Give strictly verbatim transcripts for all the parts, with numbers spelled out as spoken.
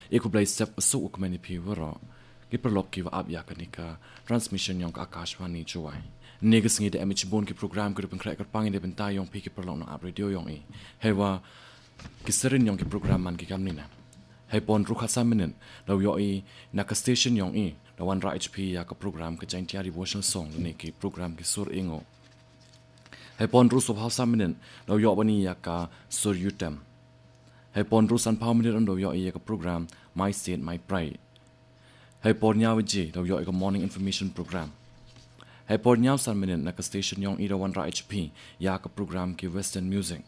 Iku blai step su ukmeni pi waro. Ki perlok ki wa abya kanika transmission yong ka Akashvani chuwai. Negas ngi de emich bon ki program ki rupen krak pangin de benta yong pi ki perlok no ab radio yong i. Hewa ki serin yong ki program man ki kamnina. Hei pon rukha saminen law yo i naka station yong i la wan ra H P ya ka program ka jain tiari devotional song ni ki program ki sur ingo. Hei pon ru sob hausa minen law yo bani ya ka sur yutem. Hei pon ru san pau minen law yo i ya ka program My State My Pride. Hei pon nyaw ji law yo i ka morning information program. Hei pon nyaw san minen naka station yong i la wan ra H P ya ka program ki western music.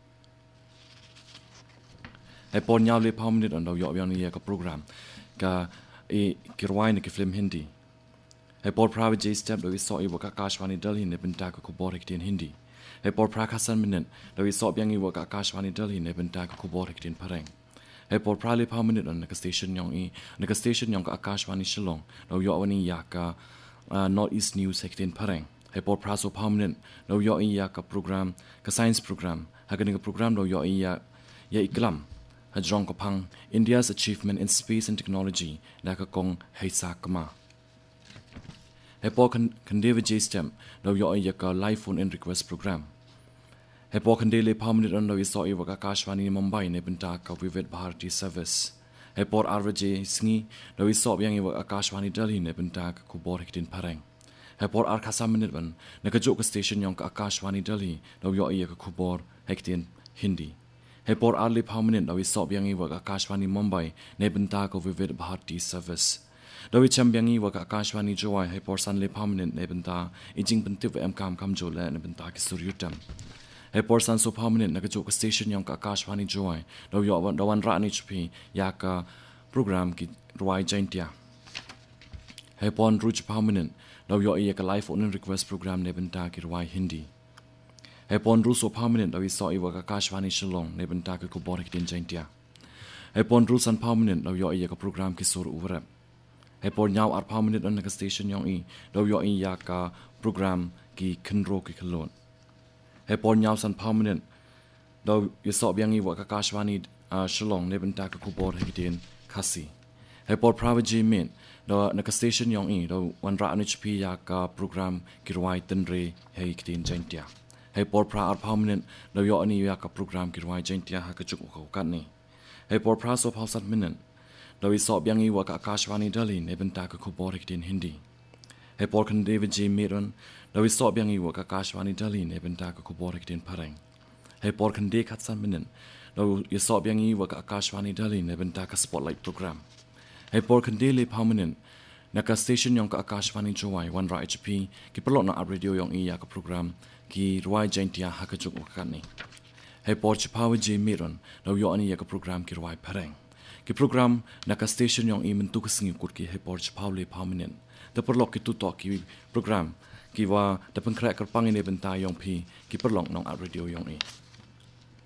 Hei pon nyaw le pau minen law yo yo ni ya ka program ka i kirwai ni ki film Hindi. Hei pon prawe ji step law i so i wa ka Akashvani Delhi ne benta ka kuborik din Hindi. Hei por prakasan minen law i sob yang i wa ka Akashvani Delhi ne benta ka kuborik din pareng. Hei por prale pa minute on naka station yong i naka station yong ka Akashvani Shillong law yo wani ya ka uh, North East News hektin pareng. Hei por praso pa minute law yo i ya ka program ka science program hagani ka program law yo i ya ya iklam hajrong ka pang India's achievement in space and technology la ka kong heisa kama. Hei por kan David J Stem law yo i ya ka live phone in request program. Hei por kan dele pa minute on law i so i wa ka Akashvani Mumbai ne benta ka Vivid Bharati service. Hei por R J sngi law i so yang i wa Akashvani Delhi ne benta ka kuborik din pareng. Hei por ar khasa minute ban naka jo ka station yong ka Akashvani Delhi law yo i ya ka kubor hektin Hindi. Hei por ar le pa minute law i so yang i wa ka Akashvani Mumbai ne benta ka Vivid Bharati service. Law i cham yang i wa ka Akashvani Jowai hei por san le pa minute ne benta i jing bentiv em kam kam jo le ne benta ki suryutam. Hei por san so pa minute naka jo ka station yong ka Akashvani Jowai law yo wan wan ra ni chpi ya ka program ki ruai jaintia. Hei por ruj pa minute law yo i ka live phone request program ne benta ki ruai Hindi. Hei por ru so pa minute law i so i wa ka Akashvani Shillong ne benta ka kuborik din jaintia. Hei por ru san pa minute law yo i ka program ki sur uvrap. Hei por nyaw ar pa minute on naka station yong i law yo i ya ka program ki khenro ki khalon. Hei por nyaw san pa minute law i so yang i wa ka Akashvani uh, Shillong ne benta ka kubor hektin khasi. Hei por prawe ji min law naka station yong i law wan ra N H P ya ka program ki ruai tenre hektin jaintia. Hei por pra ar pa minute law yo ani ya ka program ki ruai jaintia ha ka juk ko kan ni. Hei por pra so pa sat minute law i so yang i wa ka Akashvani Delhi ne benta ka kubor hektin Hindi. Hei por kan David J Miron law i so yang i wa ka Akashvani Delhi ne benta ka kubor hektin pareng. Hei por kan de khatsan minute law i so yang i wa ka Akashvani Delhi ne benta ka spotlight program. Hei por kan de le pa minute naka station yong ka Akashvani Jowai wan ra H P ki perlok na ab radio yong i ya ka program ki ruai jaintia ha ka juk kan ni. Hei por chipawe J Miron law yo ani ya ka program ki ruai pareng. Ki program naka station yong i mentu ka singi kur ki hei por chipawe le pa minute. Da perlok ki tu to ki program ki wa da pengkrak kerpangin e benta yong pi ki perlok nong ab radio yong i.